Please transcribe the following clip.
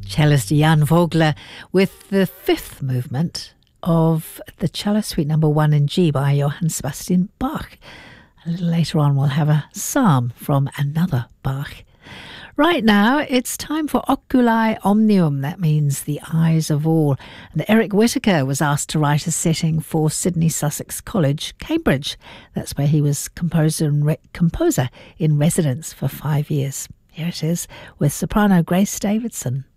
Cellist Jan Vogler with the fifth movement of the Cello Suite No. 1 in G by Johann Sebastian Bach. A little later on we'll have a psalm from another Bach. Right now it's time for Oculi Omnium, that means the eyes of all. And Eric Whittaker was asked to write a setting for Sydney Sussex College, Cambridge. That's where he was composer in residence for 5 years. Here it is with soprano Grace Davidson.